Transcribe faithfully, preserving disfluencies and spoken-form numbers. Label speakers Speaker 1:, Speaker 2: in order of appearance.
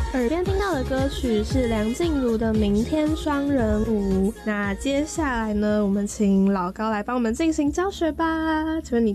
Speaker 1: 耳边听到的歌曲是梁静茹的《明天双人舞》。那接下来呢，我们请老高来帮我们进行教学吧。请问你